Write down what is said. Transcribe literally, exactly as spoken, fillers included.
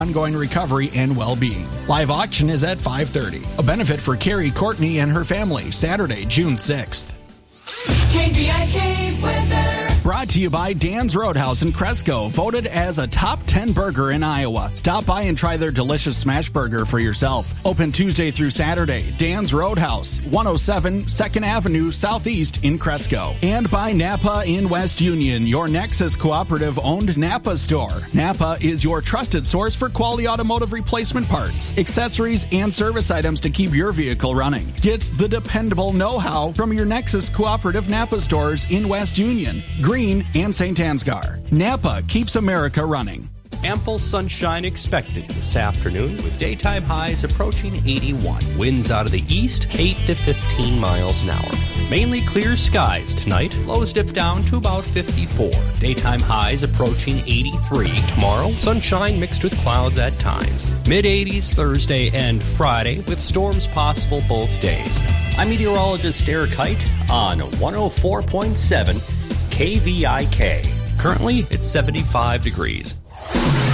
ongoing recovery and well-being. Live auction is at five thirty. A benefit for Carrie Courtney and her family, Saturday, June sixth. K V I K weather. Brought to you by Dan's Roadhouse in Cresco, voted as a top ten burger in Iowa. Stop by and try their delicious smash burger for yourself. Open Tuesday through Saturday. Dan's Roadhouse, one oh seven second Avenue Southeast in Cresco. And by Napa in West Union, your Nexus Cooperative-owned Napa store. Napa is your trusted source for quality automotive replacement parts, accessories, and service items to keep your vehicle running. Get the dependable know-how from your Nexus Cooperative Napa stores in West Union, Green, and Saint Ansgar. Napa keeps America running. Ample sunshine expected this afternoon with daytime highs approaching eighty-one. Winds out of the east, eight to fifteen miles an hour. Mainly clear skies tonight. Lows dip down to about fifty-four. Daytime highs approaching eighty-three. Tomorrow, sunshine mixed with clouds at times. mid-eighties Thursday and Friday with storms possible both days. I'm meteorologist Eric Height on one oh four point seven K V I K. Currently, it's seventy-five degrees.